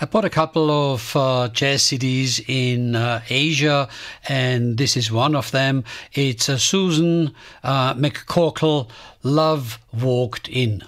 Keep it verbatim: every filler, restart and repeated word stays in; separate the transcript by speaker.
Speaker 1: I bought a couple of uh, jazz C Ds in uh, Asia, and this is one of them. It's uh, Susan uh, McCorkle, Love Walked In.